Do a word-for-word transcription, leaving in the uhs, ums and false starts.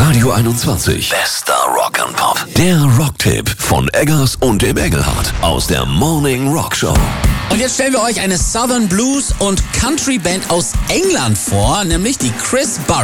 Radio einundzwanzig. Bester Rock and Pop. Der Rocktipp von Eggers und dem Engelhardt aus der Morning Rock Show. Und jetzt stellen wir euch eine Southern Blues und Country Band aus England vor, nämlich die Chris Burrows.